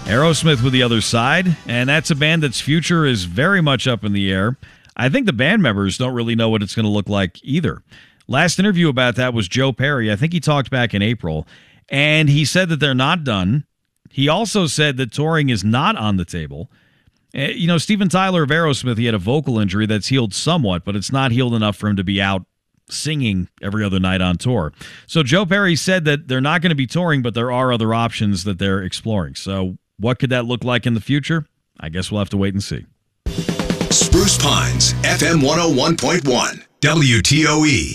Aerosmith with The Other Side, and that's a band that's future is very much up in the air. I think the band members don't really know what it's going to look like either. Last interview about that was Joe Perry. I think he talked back in April, and he said that they're not done. He also said that touring is not on the table. You know, Steven Tyler of Aerosmith, he had a vocal injury that's healed somewhat, but it's not healed enough for him to be out singing every other night on tour. So Joe Perry said that they're not going to be touring, but there are other options that they're exploring. So what could that look like in the future? I guess we'll have to wait and see. Spruce Pines, FM 101.1, WTOE.